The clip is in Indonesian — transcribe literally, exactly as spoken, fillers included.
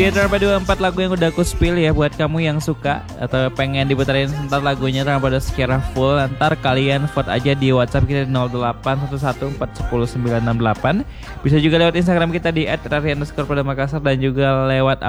Di antara dua empat lagu yang udah aku spill ya, buat kamu yang suka atau pengen diputarin sebentar lagunya daripada secara full, ntar kalian vote aja di WhatsApp kita di nol delapan satu satu empat satu nol sembilan enam delapan. Bisa juga lewat Instagram kita di et rari underscore pada Makassar dan juga lewat